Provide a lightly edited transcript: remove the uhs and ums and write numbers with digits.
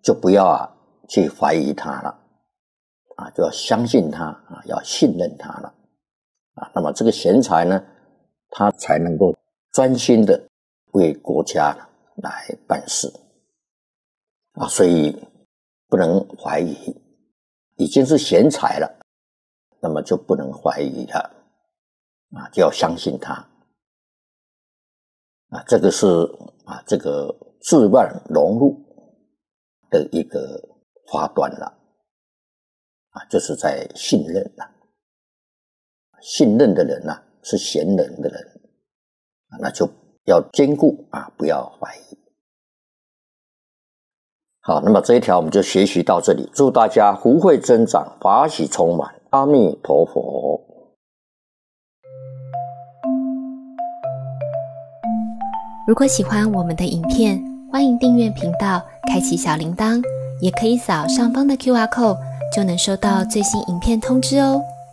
就不要去怀疑他了就要相信他要信任他了那么这个贤才呢，他才能够专心的为国家来办事所以不能怀疑，已经是贤才了，那么就不能怀疑了就要相信他这个是这个治乱融入的一个发端了就是在信任信任的人是贤人的人那就要坚固不要怀疑。好，那么这一条我们就学习到这里，祝大家福慧增长，法喜充满，阿弥陀佛。 如果喜欢我们的影片，欢迎订阅频道，开启小铃铛，也可以扫上方的 QR code，就能收到最新影片通知哦。